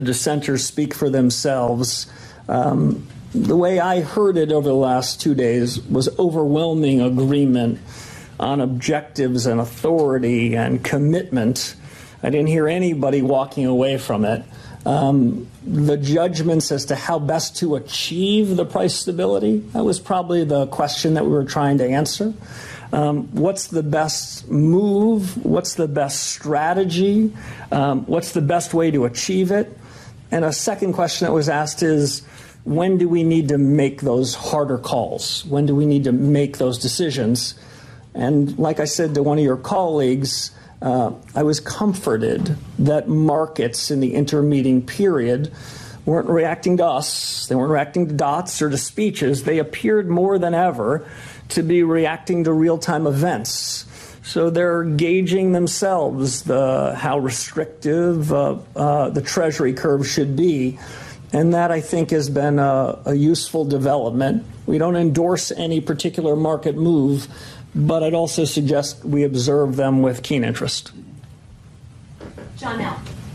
dissenters speak for themselves. The way I heard it over the last 2 days was overwhelming agreement on objectives and authority and commitment. I didn't hear anybody walking away from it. The judgments as to how best to achieve the price stability, that was probably the question that we were trying to answer. What's the best move? What's the best strategy? What's the best way to achieve it? And a second question that was asked is, when do we need to make those harder calls? When do we need to make those decisions? And like I said to one of your colleagues, I was comforted that markets in the intermeeting period weren't reacting to us. They weren't reacting to dots or to speeches. They appeared more than ever to be reacting to real-time events. So they're gauging themselves how restrictive the Treasury curve should be. And that, I think, has been a useful development. We don't endorse any particular market move, but I'd also suggest we observe them with keen interest. Janelle.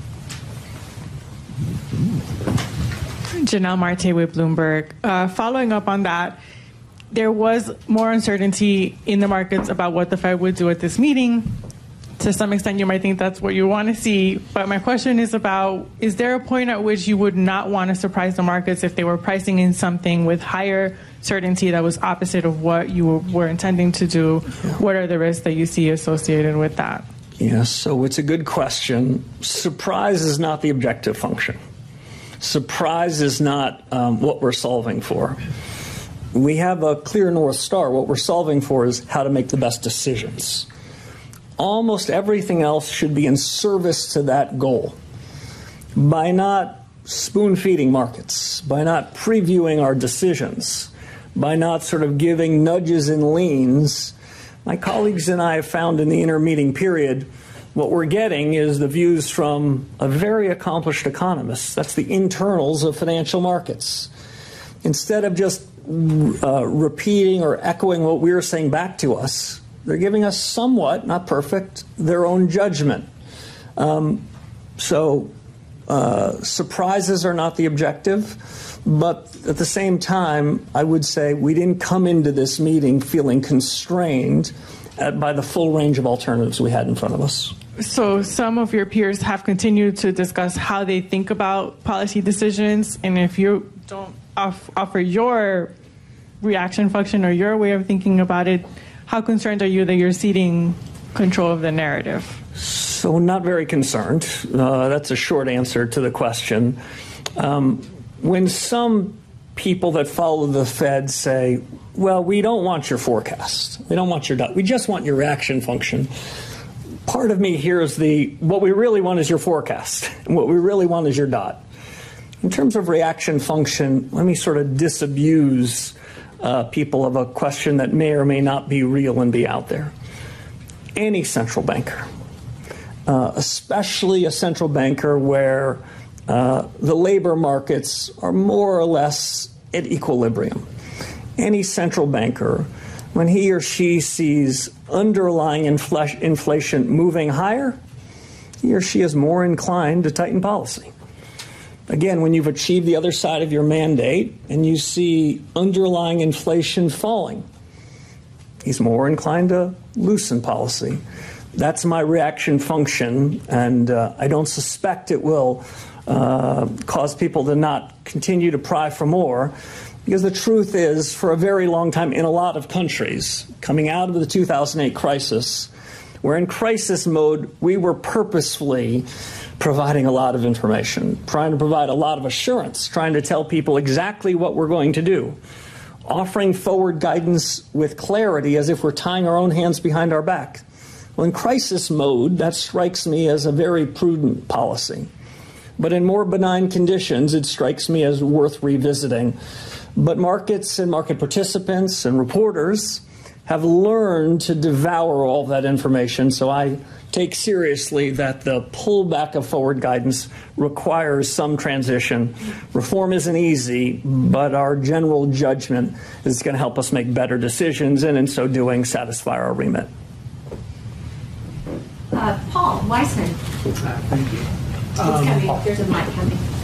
Janelle Marte with Bloomberg. Following up on that, there was more uncertainty in the markets about what the Fed would do at this meeting. To some extent, you might think that's what you want to see. But my question is about, is there a point at which you would not want to surprise the markets if they were pricing in something with higher certainty that was opposite of what you were intending to do? What are the risks that you see associated with that? Yes, so it's a good question. Surprise is not the objective function. Surprise is not what we're solving for. We have a clear North Star. What we're solving for is how to make the best decisions. Almost everything else should be in service to that goal. By not spoon-feeding markets, by not previewing our decisions, by not sort of giving nudges and leans, my colleagues and I have found in the intermeeting period, what we're getting is the views from a very accomplished economist. That's the internals of financial markets. Instead of just repeating or echoing what we were saying back to us, they're giving us somewhat, not perfect, their own judgment. Surprises are not the objective, but at the same time, I would say we didn't come into this meeting feeling constrained by the full range of alternatives we had in front of us. So some of your peers have continued to discuss how they think about policy decisions, and if you don't offer your reaction function or your way of thinking about it, how concerned are you that you're ceding control of the narrative? So not very concerned. That's a short answer to the question. When some people that follow the Fed say, well, we don't want your forecast. We don't want your dot. We just want your reaction function. Part of me hears what we really want is your forecast. And what we really want is your dot. In terms of reaction function, let me sort of disabuse people of a question that may or may not be real and be out there. Any central banker, especially a central banker where the labor markets are more or less at equilibrium. Any central banker, when he or she sees underlying inflation moving higher, he or she is more inclined to tighten policy. Again, when you've achieved the other side of your mandate and you see underlying inflation falling, he's more inclined to loosen policy. That's my reaction function, and I don't suspect it will cause people to not continue to pry for more, because the truth is, for a very long time in a lot of countries, coming out of the 2008 crisis, we're in crisis mode. We were purposefully providing a lot of information, trying to provide a lot of assurance, trying to tell people exactly what we're going to do, offering forward guidance with clarity as if we're tying our own hands behind our back. Well, in crisis mode, that strikes me as a very prudent policy. But in more benign conditions, it strikes me as worth revisiting. But markets and market participants and reporters have learned to devour all that information, so I take seriously that the pullback of forward guidance requires some transition. Reform isn't easy, but our general judgment is going to help us make better decisions, and in so doing, satisfy our remit. Paul Weissman. Thank you. It's coming. There's a mic coming.